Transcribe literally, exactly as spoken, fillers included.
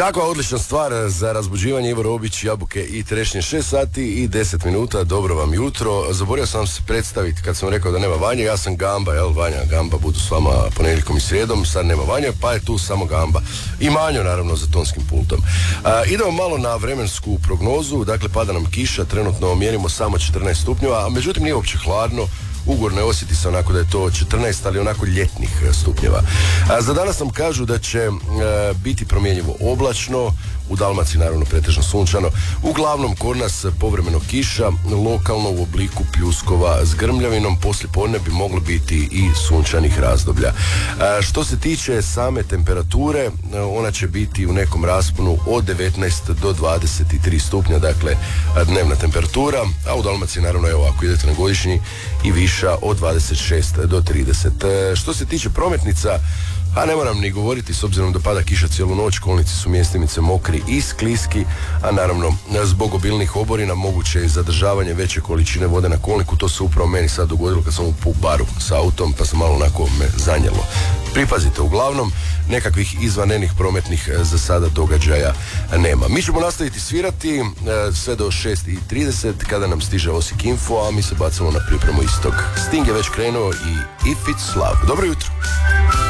Kakva odlična stvar za razbuđivanje. Ivo Robić, Jabuke i trešnje. Šest sati i deset minuta, dobro vam jutro. Zaboravio sam se predstaviti kad sam rekao da nema Vanje. Ja sam Gamba, jel Vanja, Gamba budu s vama ponedjeljkom i srijedom. Sad nema Vanje, pa je tu samo Gamba. I Manjo naravno za tonskim pultom. A, idemo malo na vremensku prognozu. Dakle, pada nam kiša, trenutno mjerimo samo četrnaest stupnjeva, a međutim nije uopće hladno. Ugor ne osjeti se onako da je to četrnaest, ali onako ljetnih stupnjeva. A za danas nam kažu da će e, biti promjenjivo oblačno, u Dalmaciji naravno pretežno sunčano, uglavnom kod nas povremeno kiša, lokalno u obliku pljuskova s grmljavinom, poslije podne bi moglo biti i sunčanih razdoblja. A, što se tiče same temperature, ona će biti u nekom rasponu od devetnaest do dvadeset tri stupnja, dakle dnevna temperatura, a u Dalmaciji naravno evo ako idete na godišnji i viša od dvadeset šest do trideset. E, što se tiče prometnica, a ne moram ni govoriti s obzirom da pada kiša cijelu noć, kolnici su mjestimice mokri i skliski, a naravno zbog obilnih oborina moguće je zadržavanje veće količine vode na kolniku. To se upravo meni sad dogodilo kad sam u baru s autom, pa sam malo onako me zanjelo. Pripazite, uglavnom nekakvih izvanrednih prometnih za sada događaja nema. Mi ćemo nastaviti svirati sve do šest i trideset kada nam stiže Osijek Info, a mi se bacamo na pripremu istog. Sting je već krenuo i If It's Love. Dobro jutro.